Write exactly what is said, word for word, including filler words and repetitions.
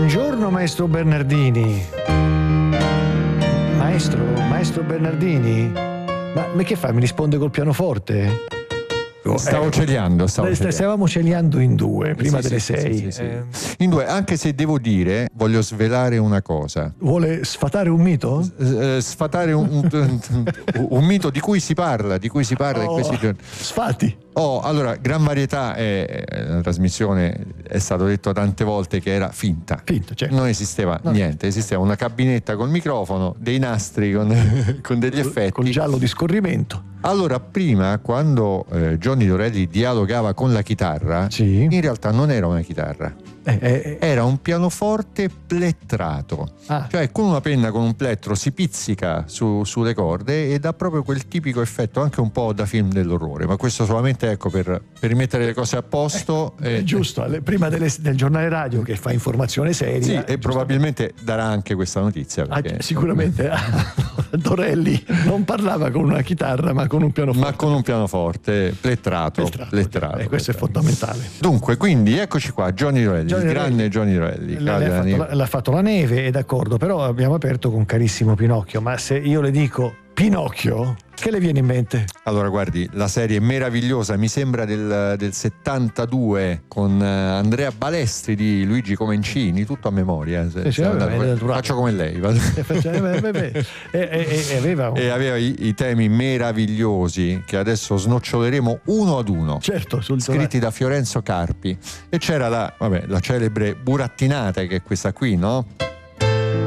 Buongiorno maestro Bernardini. Maestro, maestro Bernardini? Ma, ma che fa? Mi risponde col pianoforte? Stavo eh, celiando, stavo celiando. Stavamo celiando in due, prima sì, delle sì, sei. Sì, sì, eh. In due, anche se devo dire, voglio svelare una cosa. Vuole sfatare un mito? S- sfatare un, un, un, un mito di cui si parla, di cui si parla oh, in questi giorni. Sfati. Oh, allora, Gran Varietà è la trasmissione, è stato detto tante volte che era finta. Finta, certo. Non esisteva no. niente, esisteva una cabinetta col microfono, dei nastri con, con degli effetti. Col giallo di scorrimento. Allora, prima, quando eh, Johnny Dorelli dialogava con la chitarra, sì. in realtà non era una chitarra. Eh, eh, era un pianoforte plettrato, ah. cioè con una penna, con un plettro si pizzica su, sulle corde e dà proprio quel tipico effetto, anche un po' da film dell'orrore, ma questo solamente ecco per, per rimettere le cose a posto. Eh, eh, giusto, alle, prima delle, del giornale radio che fa informazione seria. Sì, e probabilmente darà anche questa notizia. Perché... Ah, sicuramente Dorelli non parlava con una chitarra ma con un pianoforte. Ma con un pianoforte plettrato. Plettrato, plettrato, eh, questo plettrato. è fondamentale. Dunque, quindi eccoci qua, Johnny Dorelli. Il grande Johnny Dorelli. L'ha fatto, la, l'ha fatto la neve, è d'accordo, però abbiamo aperto con carissimo Pinocchio, ma se io le dico Pinocchio, che le viene in mente? Allora guardi, la serie meravigliosa, mi sembra del, del settantadue, con Andrea Balestri di Luigi Comencini, tutto a memoria. Se, sì, sì, vabbè, vabbè, faccio come lei. e, e, e aveva, un... e aveva i, i temi meravigliosi che adesso snoccioleremo uno ad uno, certo, sul scritti da Fiorenzo Carpi. E c'era la, vabbè, la celebre burattinata, che è questa qui, no?